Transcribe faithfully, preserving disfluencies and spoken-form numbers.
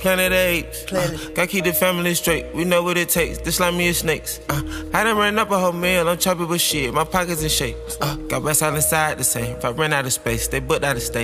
Planet of Apes. Planet. Uh, gotta keep the family straight. We know what it takes. This slimy is snakes. Uh, I done ran up a whole meal. I'm chopping with shit. My pockets in shape. Uh, got best out inside the same. If I ran out of space, they booked out of state.